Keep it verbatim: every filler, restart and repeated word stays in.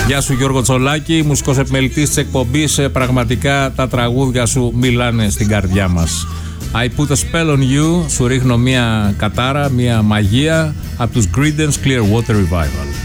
Γεια σου Γιώργο Τσολάκη, μουσικός επιμελητής της εκπομπής. Πραγματικά τα τραγούδια σου μιλάνε στην καρδιά μας. I put a spell on you, σου ρίχνω μια κατάρα, μια μαγεία από τους Creedence Clearwater Revival.